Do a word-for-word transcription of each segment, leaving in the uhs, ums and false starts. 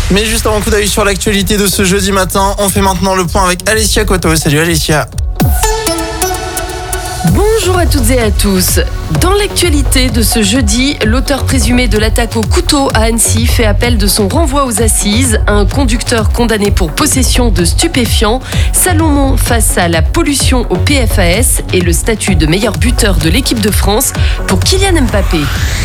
Mais juste avant, coup d'œil sur l'actualité de ce jeudi matin, on fait maintenant le point avec Alessia Coto. Salut Alessia. Bonjour à toutes et à tous. Dans l'actualité de ce jeudi, l'auteur présumé de l'attaque au couteau à Annecy fait appel de son renvoi aux assises. Un conducteur condamné pour possession de stupéfiants. Salomon face à la pollution au P F A S et le statut de meilleur buteur de l'équipe de France pour Kylian Mbappé.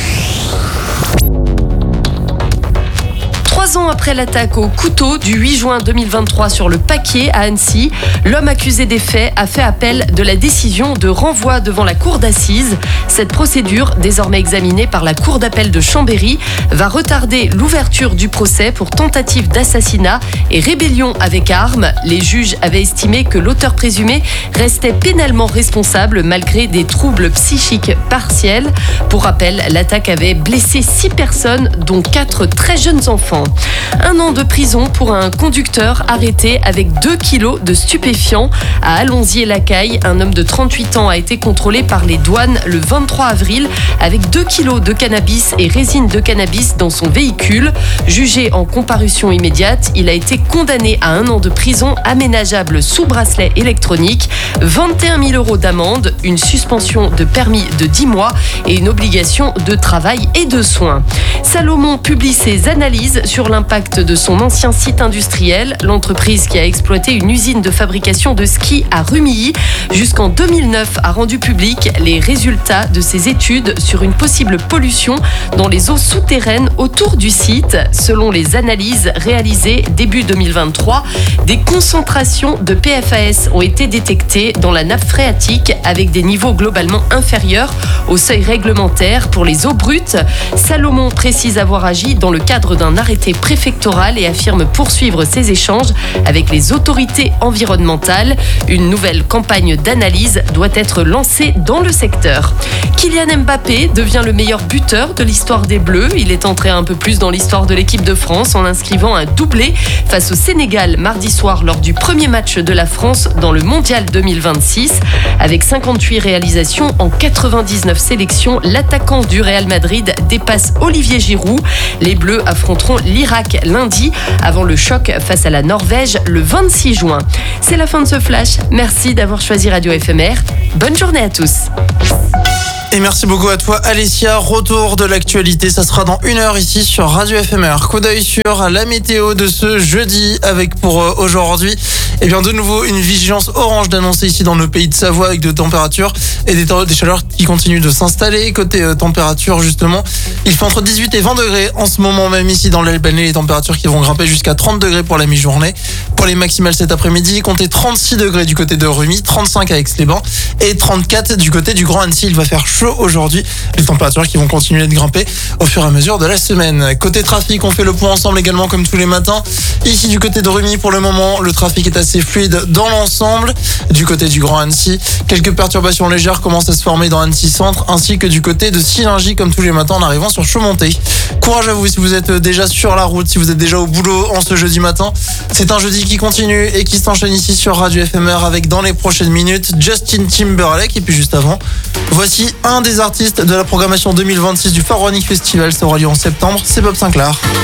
Trois ans après l'attaque au couteau du huit juin deux mille vingt-trois sur le Paquier à Annecy, l'homme accusé des faits a fait appel de la décision de renvoi devant la cour d'assises. Cette procédure, désormais examinée par la cour d'appel de Chambéry, va retarder l'ouverture du procès pour tentative d'assassinat et rébellion avec arme. Les juges avaient estimé que l'auteur présumé restait pénalement responsable malgré des troubles psychiques partiels. Pour rappel, l'attaque avait blessé six personnes, dont quatre très jeunes enfants. Un an de prison pour un conducteur arrêté avec deux kilos de stupéfiants. À Allonzier-Lacaille, un homme de trente-huit ans a été contrôlé par les douanes le vingt-trois avril avec deux kilos de cannabis et résine de cannabis dans son véhicule. Jugé en comparution immédiate, il a été condamné à un an de prison aménageable sous bracelet électronique, vingt et un mille euros d'amende, une suspension de permis de dix mois et une obligation de travail et de soins. Salomon publie ses analyses sur l'impact de son ancien site industriel, l'entreprise qui a exploité une usine de fabrication de ski à Rumilly jusqu'en deux mille neuf a rendu public les résultats de ses études sur une possible pollution dans les eaux souterraines autour du site. Selon les analyses réalisées début deux mille vingt-trois, des concentrations de P F A S ont été détectées dans la nappe phréatique avec des niveaux globalement inférieurs au seuil réglementaire pour les eaux brutes. Salomon précise avoir agi dans le cadre d'un arrêté préfectoral et affirme poursuivre ses échanges avec les autorités environnementales. Une nouvelle campagne d'analyse doit être lancée dans le secteur. Kylian Mbappé devient le meilleur buteur de l'histoire des Bleus. Il est entré un peu plus dans l'histoire de l'équipe de France en inscrivant un doublé face au Sénégal mardi soir lors du premier match de la France dans le Mondial deux mille vingt-six. Avec cinquante-huit réalisations en quatre-vingt-dix-neuf sélections, l'attaquant du Real Madrid dépasse Olivier Giroud. Les Bleus affronteront l'Irak lundi avant le choc face à la Norvège le vingt-six juin. C'est la fin de ce flash. Merci d'avoir choisi Radio F M R. Bonne journée à tous. Et merci beaucoup à toi Alessia. Retour de l'actualité, ça sera dans une heure ici sur Radio F M R. Coup d'œil sur la météo de ce jeudi avec pour aujourd'hui, et bien de nouveau une vigilance orange d'annoncer ici dans le pays de Savoie avec de températures et des, des chaleurs qui continuent de s'installer. Côté euh, température justement, il fait entre dix-huit et vingt degrés en ce moment même ici dans l'Albanais, les températures qui vont grimper jusqu'à trente degrés pour la mi-journée. Pour les maximales cet après-midi, comptez trente-six degrés du côté de Rumi, trente-cinq à Aix-les-Bains et trente-quatre du côté du Grand Annecy. Il va faire chaud aujourd'hui, les températures qui vont continuer de grimper au fur et à mesure de la semaine. Côté trafic, on fait le point ensemble également comme tous les matins. Ici du côté de Rumi, pour le moment, le trafic est assez fluide dans l'ensemble. Du côté du Grand Annecy, quelques perturbations légères commencent à se former dans Annecy Centre, ainsi que du côté de Sillingy comme tous les matins en arrivant sur Chaumonté. Courage à vous si vous êtes déjà sur la route, si vous êtes déjà au boulot en ce jeudi matin. C'est un jeudi qui continue et qui s'enchaîne ici sur Radio F M R avec dans les prochaines minutes Justin Timberlake. Et puis juste avant, voici un des artistes de la programmation deux mille vingt-six du Pharaonic Festival. Ça aura lieu en septembre, c'est Bob Sinclair.